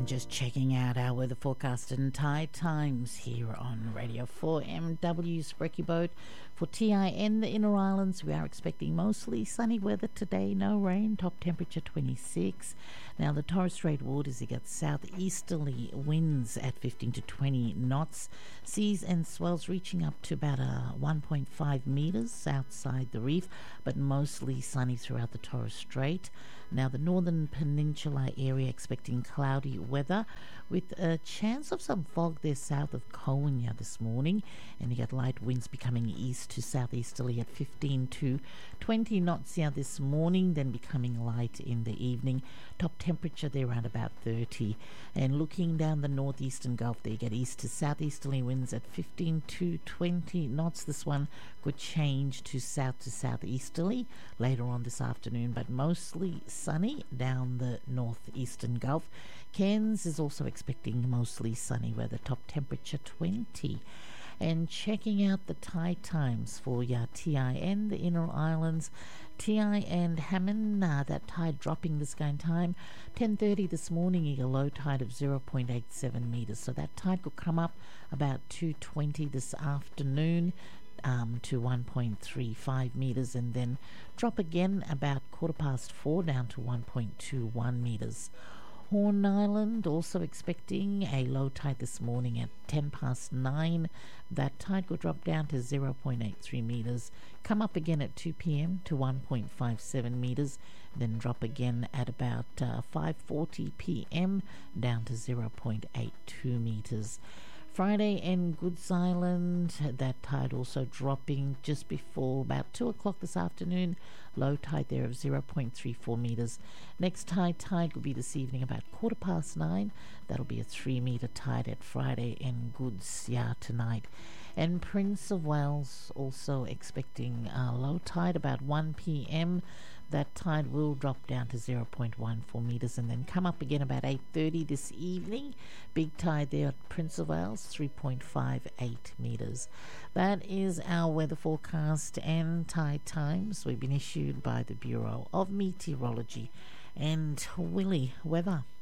And just checking out our weather forecast and tide times here on Radio 4MW's Brekkie Boat. For TIN, the Inner Islands, we are expecting mostly sunny weather today, no rain, top temperature 26. Now the Torres Strait waters, you get southeasterly winds at 15 to 20 knots. Seas and swells reaching up to about 1.5 metres outside the reef, but mostly sunny throughout the Torres Strait. Now the northern peninsula area expecting cloudy weather with a chance of some fog there south of Konya this morning, and you get light winds becoming east to southeasterly at 15 to 20 knots here this morning, then becoming light in the evening. Top temperature there around about 30. And looking down the northeastern Gulf, there you get east to southeasterly winds at 15 to 20 knots. This one could change to southeasterly later on this afternoon, but mostly sunny down the northeastern Gulf. Cairns is also expecting mostly sunny weather, top temperature 20. And checking out the tide times for your TIN, the Inner Islands, TIN Hammond, that tide dropping this kind of time, 10:30 this morning, a low tide of 0.87 metres. So that tide could come up about 2:20 this afternoon to 1.35 metres, and then drop again about 4:15 down to 1.21 metres. Horn Island also expecting a low tide this morning at 9:10. That tide will drop down to 0.83 metres, come up again at 2 p.m. to 1.57 metres, then drop again at about 5:40 p.m. down to 0.82 metres. Friday and Goods Island, that tide also dropping just before about 2 o'clock this afternoon. Low tide there of 0.34 metres. Next tide will be this evening about 9:15. That'll be a 3 metre tide at Friday and Goods tonight. And Prince of Wales also expecting a low tide about 1 p.m. That tide will drop down to 0.14 metres and then come up again about 8:30 this evening. Big tide there at Prince of Wales, 3.58 metres. That is our weather forecast and tide times. We've been issued by the Bureau of Meteorology and Willie Weather.